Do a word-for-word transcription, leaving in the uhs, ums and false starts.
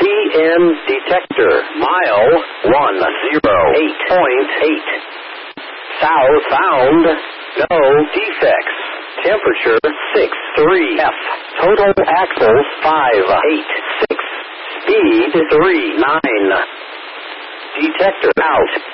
P N detector. Mile one zero eight point eight. South bound. No defects. Temperature six three F. Total axles five eight six. Speed three nine. Detector out.